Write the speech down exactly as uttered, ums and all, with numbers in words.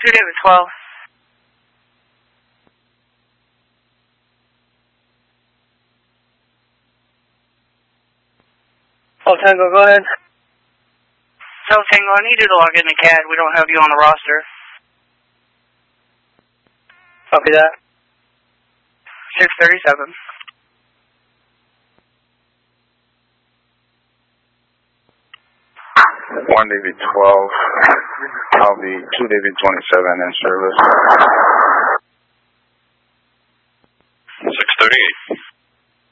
two David twelve. Oh, Tango, go ahead. So, Tango, I need you to log in to C A D. We don't have you on the roster. Copy that. six thirty-seven. one David twelve, I'll be two David twenty-seven in service.